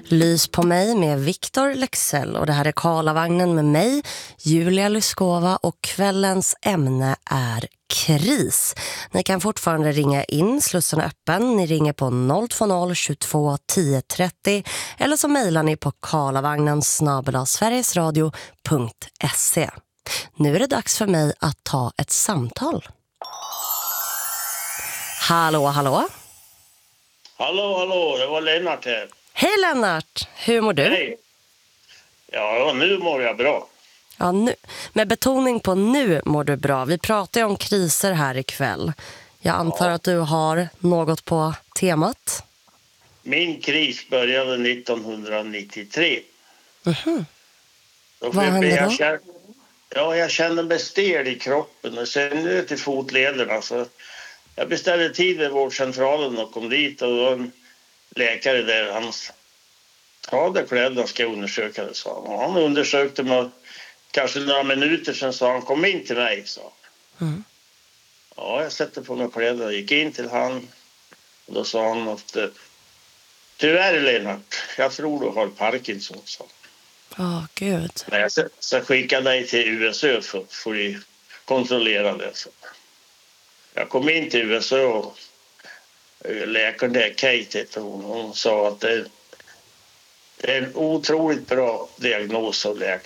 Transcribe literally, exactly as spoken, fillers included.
Lys på mig med Victor Lexell och det här är Karlavagnen med mig, Julia Lyskova, och kvällens ämne är kris. Ni kan fortfarande ringa in, slussen är öppen. Ni ringer på noll två noll tjugotvå tio trettio eller så mejlar ni på karlavagnen snabel-a sverigesradio punkt se. Nu är det dags för mig att ta ett samtal. Hallå, hallå? Hallå, hallå, det var Lennart här. Hej Lennart, hur mår du? Hej. Ja, nu mår jag bra. Ja, nu. Med betoning på nu mår du bra. Vi pratar ju om kriser här ikväll. Jag antar Ja. att du har något på temat. Min kris började nittonhundranittiotre. Mhm. Då Vad hände jag då? kände, ja, jag kände mig stel i kroppen och sen ner till fotlederna. Så jag beställde tid vid vårdcentralen och kom dit och då en läkare där, han hade kläderna ska jag undersöka det, sa han. Och han undersökte mig kanske några minuter sen, sa han, kom in till mig, sa han. Mm. Ja, jag sätter på mig kläderna och gick in till han. Och då sa han att tyvärr Lennart, jag tror du har Parkinson, sa han. Åh, gud. Men jag ska skicka dig till U S Ö för att få kontrollera det. Så jag kom in till U S Ö och läkaren där, Kate, hon, hon sa att det, det är en otroligt bra diagnos av läkaren.